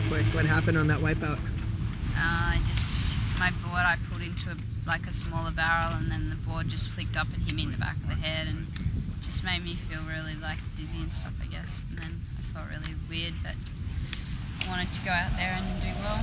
quick. What happened on that wipeout? My board I pulled into a smaller barrel, and then the board just flicked up and hit me in the back of the head, and just made me feel really dizzy and stuff, I guess. And then I felt really weird, but I wanted to go out there and do well.